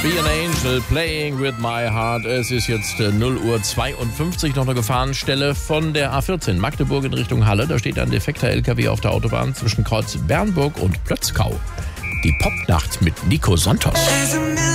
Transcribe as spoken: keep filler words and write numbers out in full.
Be an Angel, playing with my heart. Es ist jetzt äh, null Uhr zweiundfünfzig, noch eine Gefahrenstelle von der A vierzehn Magdeburg in Richtung Halle. Da steht ein defekter L K W auf der Autobahn zwischen Kreuz Bernburg und Plötzkau. Die Popnacht mit Nico Santos.